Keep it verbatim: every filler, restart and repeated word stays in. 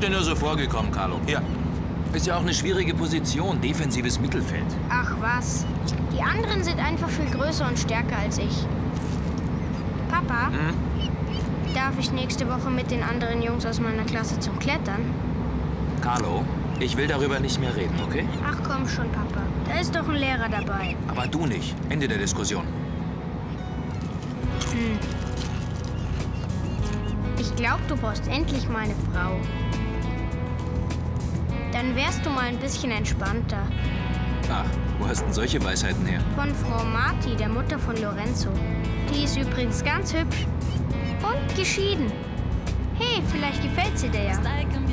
dir nur so vorgekommen, Carlo. Hier. Ist ja auch eine schwierige Position, defensives Mittelfeld. Ach was. Die anderen sind einfach viel größer und stärker als ich. Papa, Hm? darf ich nächste Woche mit den anderen Jungs aus meiner Klasse zum Klettern? Carlo, ich will darüber nicht mehr reden, okay? Ach komm schon, Papa. Da ist doch ein Lehrer dabei. Aber du nicht. Ende der Diskussion. Hm. Ich glaube, du brauchst endlich mal eine Frau. Dann wärst du mal ein bisschen entspannter. Ach, wo hast denn solche Weisheiten her? Von Frau Marti, der Mutter von Lorenzo. Die ist übrigens ganz hübsch. Und geschieden. Hey, vielleicht gefällt sie dir ja.